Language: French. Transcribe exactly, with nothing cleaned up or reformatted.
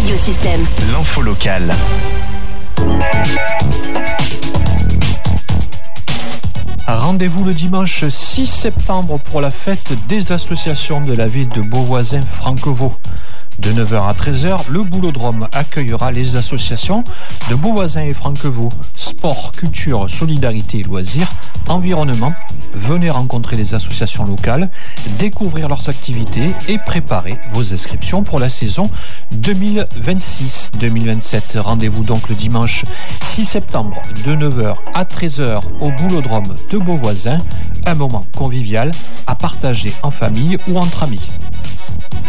Radiosystème. L'info locale. Rendez-vous le dimanche six septembre pour la fête des associations de la ville de Beauvoisin-Franquevaux. De neuf heures à treize heures, le Boulodrome accueillera les associations de Beauvoisin et Franquevaux. Sport, culture, solidarité et loisirs, environnement. Venez rencontrer les associations locales, découvrir leurs activités et préparer vos inscriptions pour la saison deux mille vingt-six deux mille vingt-sept. Rendez-vous donc le dimanche six septembre de neuf heures à treize heures au Boulodrome de Beauvoisin. Un moment convivial à partager en famille ou entre amis.